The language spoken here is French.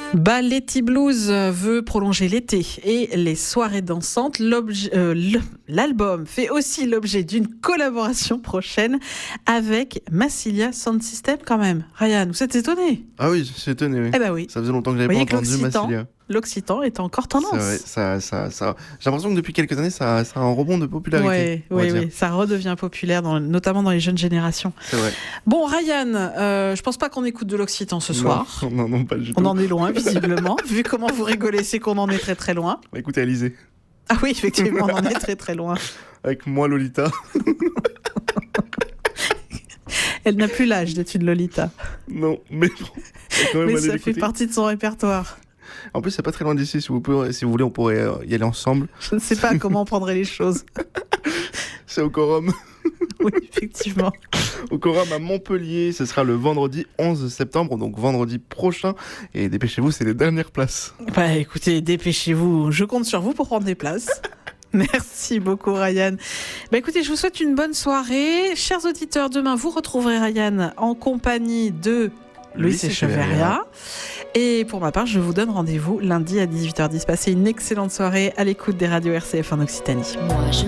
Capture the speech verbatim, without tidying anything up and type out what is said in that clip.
Balletti Blues veut prolonger l'été et les soirées dansantes. Euh, l'album fait aussi l'objet d'une collaboration prochaine avec Massilia Sound System quand même. Ryan, vous êtes étonné? Ah oui, je suis étonné, oui. Eh ben oui. Ça faisait longtemps que j'avais pas entendu Massilia. L'Occitan est encore tendance. Vrai, ça, ça, ça... J'ai l'impression que depuis quelques années, ça, ça a un rebond de popularité. Oui, oui, oui, ça redevient populaire, dans, notamment dans les jeunes générations. C'est vrai. Bon, Ryan, euh, je pense pas qu'on écoute de l'Occitan ce soir. Non, non, non, pas du tout. On en est loin, visiblement. Vu comment vous rigolez, c'est qu'on en est très très loin. Bah, écoutez, Alizée. Ah oui, effectivement, on en est très très loin. Avec moi, Lolita. Elle n'a plus l'âge d'être une Lolita. Non, mais bon. Quand même mais ça fait partie de son répertoire. En plus, c'est pas très loin d'ici. Si vous, pouvez, si vous voulez, on pourrait y aller ensemble. Je ne sais pas comment on prendrait les choses. C'est au Quorum. Oui, effectivement. Au Quorum à Montpellier. Ce sera le vendredi onze septembre, donc vendredi prochain. Et dépêchez-vous, c'est les dernières places. Bah écoutez, dépêchez-vous. Je compte sur vous pour prendre des places. Merci beaucoup, Ryan. Bah écoutez, je vous souhaite une bonne soirée. Chers auditeurs, demain, vous retrouverez Ryan en compagnie de Louis Echeverria. Et pour ma part, je vous donne rendez-vous lundi à dix-huit heures dix. Passez une excellente soirée à l'écoute des radios R C F en Occitanie. Moi, je